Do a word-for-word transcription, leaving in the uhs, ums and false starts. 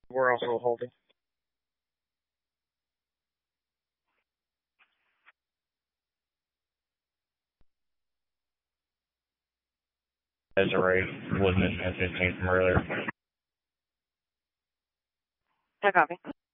We're also holding. Desiree, wasn't it ten fifteen from earlier? I copy.